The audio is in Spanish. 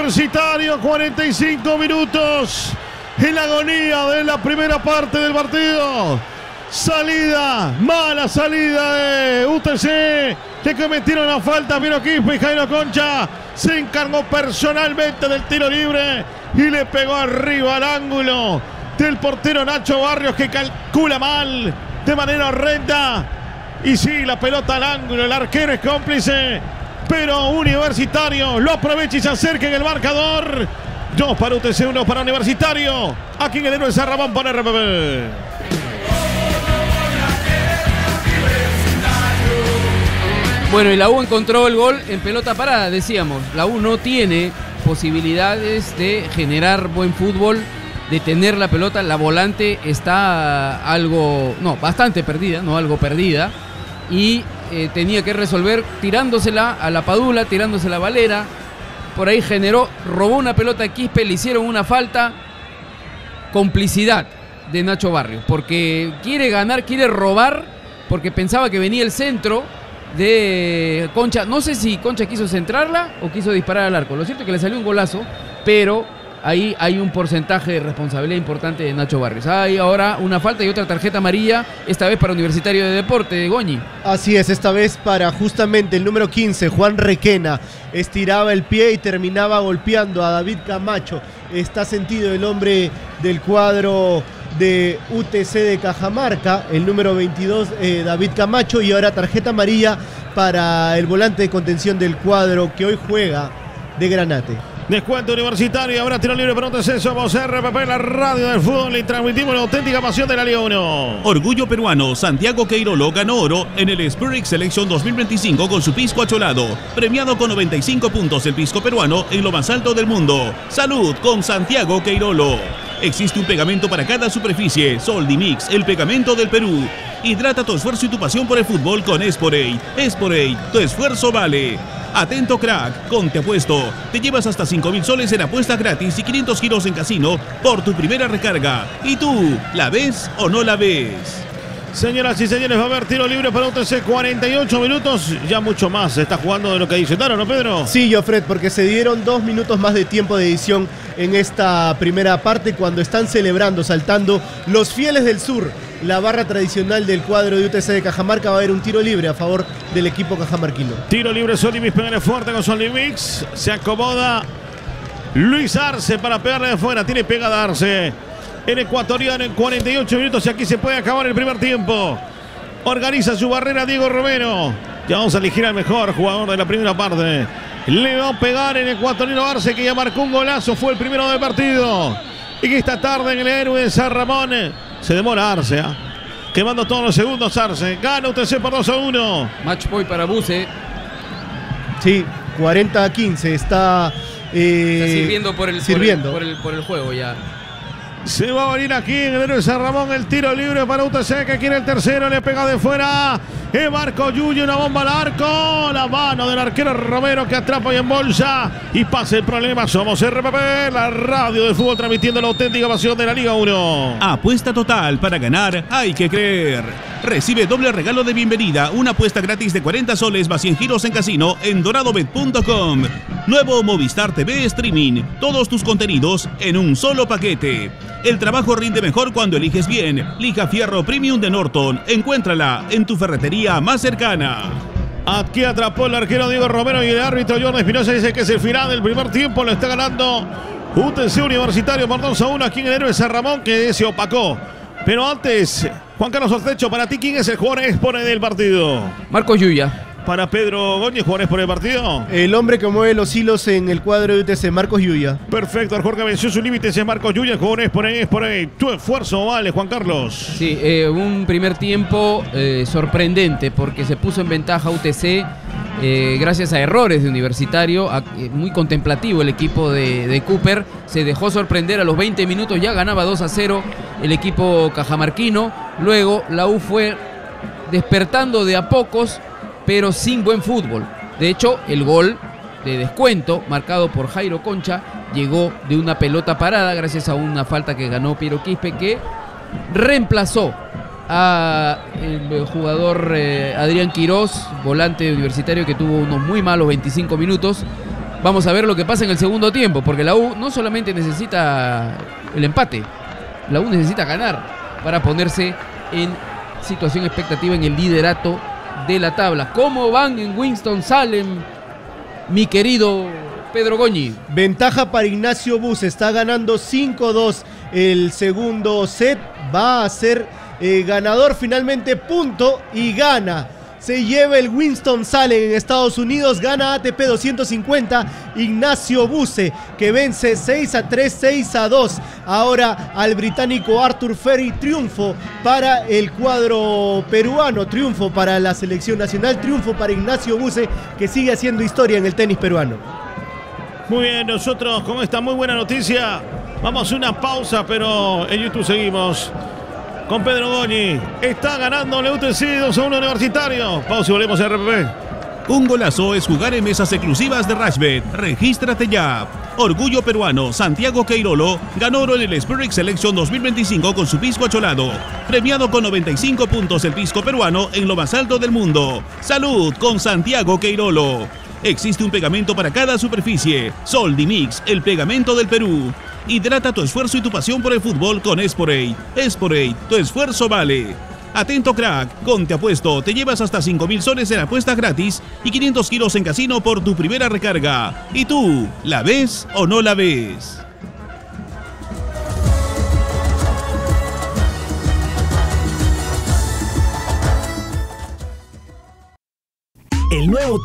Universitario, 45 minutos en la agonía de la primera parte del partido. Salida, mala salida de UTC. Le cometieron la falta a Piero Quispe y Jairo Concha se encargó personalmente del tiro libre y le pegó arriba al ángulo del portero Nacho Barrios, que calcula mal de manera horrenda. Y sí, la pelota al ángulo, el arquero es cómplice, pero Universitario lo aprovecha y se acerca en el marcador. 2 para UTC, 1 para Universitario. Aquí en el héroe San Ramón por RPP. Bueno, y la U encontró el gol en pelota parada, decíamos. La U no tiene posibilidades de generar buen fútbol, de tener la pelota. La volante está bastante perdida, no algo perdida. Y tenía que resolver tirándosela a la Padula, tirándosela a Valera. Por ahí robó una pelota a Quispe, le hicieron una falta. Complicidad de Nacho Barrios, porque quiere ganar, quiere robar, porque pensaba que venía el centro de Concha. No sé si Concha quiso centrarla o quiso disparar al arco. Lo cierto es que le salió un golazo, pero ahí hay un porcentaje de responsabilidad importante de Nacho Barrios. Hay ahora una falta y otra tarjeta amarilla, esta vez para Universitario de Deporte, Goñi. Así es, esta vez para justamente el número 15, Juan Requena. Estiraba el pie y terminaba golpeando a David Camacho. Está sentido el hombre del cuadro de UTC de Cajamarca, el número 22, David Camacho, y ahora tarjeta amarilla para el volante de contención del cuadro que hoy juega de Granate. Descuento Universitario, ahora tiro libre para UTC. Somos RPP, la radio del fútbol, y transmitimos la auténtica pasión de la Liga 1. Orgullo peruano, Santiago Queirolo ganó oro en el Spirit Selection 2025 con su pisco acholado, premiado con 95 puntos el pisco peruano en lo más alto del mundo. Salud con Santiago Queirolo. Existe un pegamento para cada superficie. Soldimix, el pegamento del Perú. Hidrata tu esfuerzo y tu pasión por el fútbol con Esporate. Esporate, tu esfuerzo vale. Atento crack, con Te Apuesto. Te llevas hasta 5.000 soles en apuestas gratis y 500 giros en casino por tu primera recarga. ¿Y tú, la ves o no la ves? Señoras y señores, va a haber tiro libre para UTC, 48 minutos, ya mucho más se está jugando de lo que adicionaron, ¿no, Pedro? Sí, Jofred, porque se dieron 2 minutos más de tiempo de edición en esta primera parte, cuando están celebrando, saltando los fieles del sur, la barra tradicional del cuadro de UTC de Cajamarca. Va a haber un tiro libre a favor del equipo cajamarquino. Tiro libre, Solimix, pégale fuerte con Solimix, se acomoda Luis Arce para pegarle de fuera, tiene pegada Arce. El ecuatoriano en 48 minutos y aquí se puede acabar el primer tiempo. Organiza su barrera Diego Romero. Ya vamos a elegir al mejor jugador de la primera parte. Le va a pegar el ecuatoriano Arce, que ya marcó un golazo. Fue el primero del partido. Y que esta tarde en el héroe de San Ramón se demora Arce. Quemando todos los segundos Arce. Gana UTC por 2-1. Match point para Buse. Sí, 40-15. Está sirviendo por el juego ya. Se va a venir aquí en el héroe de San Ramón el tiro libre para UTC, que quiere el tercero, le pega de fuera. Marco Yuyu, una bomba al arco. La mano del arquero Romero, que atrapa y embolsa y pasa el problema. Somos RPP, la radio del fútbol, transmitiendo la auténtica pasión de la Liga 1. Apuesta total, para ganar hay que creer. Recibe doble regalo de bienvenida, una apuesta gratis de 40 soles más 100 giros en casino en doradobet.com. Nuevo Movistar TV Streaming, todos tus contenidos en un solo paquete. El trabajo rinde mejor cuando eliges bien. Lija Fierro Premium de Norton, encuéntrala en tu ferretería más cercana. Aquí atrapó el arquero Diego Romero y el árbitro Jordan Espinosa dice que es el final del primer tiempo. Lo está ganando UTC Universitario por 2-1 aquí en el héroe de San Ramón, que se opacó. Pero antes, Juan Carlos Ortecho, para ti, ¿quién es el jugador expone del partido? Marcos Yuya. Para Pedro Góñez, jugadores por el partido. El hombre que mueve los hilos en el cuadro de UTC, Marcos Yuya. Perfecto, el jugador que venció su límite es Marcos Yuya, jugadores por ahí. Tu esfuerzo vale, Juan Carlos. Sí, un primer tiempo sorprendente, porque se puso en ventaja UTC gracias a errores de Universitario. Muy contemplativo el equipo de Cooper. Se dejó sorprender a los 20 minutos, ya ganaba 2-0 el equipo cajamarquino. Luego la U fue despertando de a pocos, pero sin buen fútbol. De hecho, el gol de descuento, marcado por Jairo Concha, llegó de una pelota parada gracias a una falta que ganó Piero Quispe, que reemplazó a el jugador Adrián Quirós, volante universitario, que tuvo unos muy malos 25 minutos. Vamos a ver lo que pasa en el segundo tiempo, porque la U no solamente necesita el empate, la U necesita ganar para ponerse en situación expectativa en el liderato de la tabla. ¿Cómo van en Winston-Salem, mi querido Pedro Goñi? Ventaja para Ignacio Buse, está ganando 5-2 el segundo set, va a ser ganador finalmente, punto, y gana. Se lleva el Winston-Salem en Estados Unidos, gana ATP 250 Ignacio Buse, que vence 6-3, 6-2 ahora al británico Arthur Ferry. Triunfo para el cuadro peruano, triunfo para la selección nacional, triunfo para Ignacio Buse, que sigue haciendo historia en el tenis peruano. Muy bien, nosotros con esta muy buena noticia vamos a una pausa, pero en YouTube seguimos con Pedro Goñi. Está ganando el UTC 2-1 Universitario. Pausa y volvemos a RPP. Un golazo es jugar en mesas exclusivas de Rashbet. Regístrate ya. Orgullo peruano, Santiago Queirolo ganó oro en el Spirit Selection 2025 con su pisco acholado. Premiado con 95 puntos el pisco peruano en lo más alto del mundo. Salud con Santiago Queirolo. Existe un pegamento para cada superficie. Soldimix, el pegamento del Perú. Hidrata tu esfuerzo y tu pasión por el fútbol con Esporate. Esporate, tu esfuerzo vale. Atento crack, con Te Apuesto te llevas hasta 5.000 soles en apuestas gratis y 500 kilos en casino por tu primera recarga. ¿Y tú, la ves o no la ves? El nuevo